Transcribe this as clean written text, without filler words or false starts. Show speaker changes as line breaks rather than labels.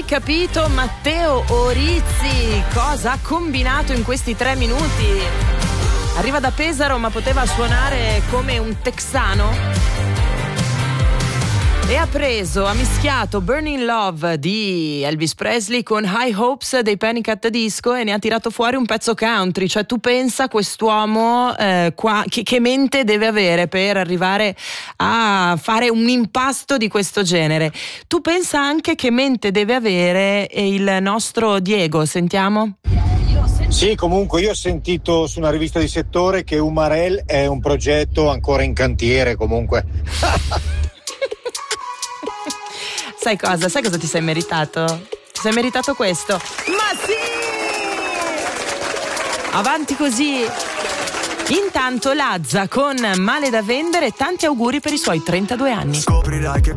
hai capito Matteo Orizzi cosa ha combinato in questi 3 minuti? Arriva da Pesaro ma poteva suonare come un texano e ha mischiato Burning Love di Elvis Presley con High Hopes dei Panic! At the Disco e ne ha tirato fuori un pezzo country. Cioè tu pensa quest'uomo qua che mente deve avere per arrivare a fare un impasto di questo genere. Tu pensa anche che mente deve avere il nostro Diego. Sentiamo?
Sì, comunque io ho sentito su una rivista di settore che Umarell è un progetto ancora in cantiere comunque.
Sai cosa ti sei meritato? Ti sei meritato questo? Ma sì! Avanti così! Intanto Lazza con Male da vendere, tanti auguri per i suoi 32 anni.
Scoprirai che